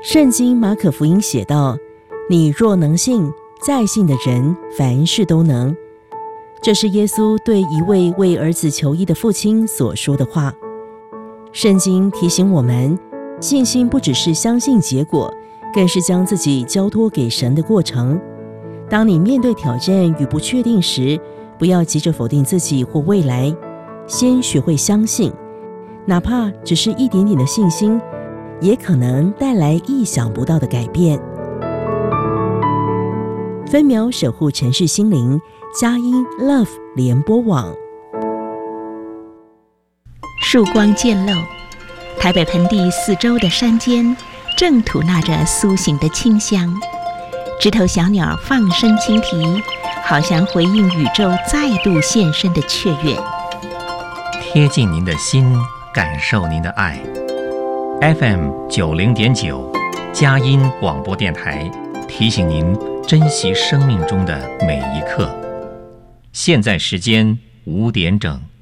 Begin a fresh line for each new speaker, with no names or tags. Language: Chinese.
圣经马可福音写道：你若能信，在信的人凡事都能。这是耶稣对一位为儿子求医的父亲所说的话。圣经提醒我们，信心不只是相信结果，更是将自己交托给神的过程。当你面对挑战与不确定时，不要急着否定自己或未来，先学会相信，哪怕只是一点点的信心，也可能带来意想不到的改变。分秒守护城市心灵，佳音 Love 联播网。
曙光渐露，台北盆地四周的山间正吐纳着苏醒的清香，枝头小鸟放声轻啼，好像回应宇宙再度现身的雀跃。
贴近您的心，感受您的爱。FM 90.9，佳音广播电台提醒您珍惜生命中的每一刻。现在时间5点整。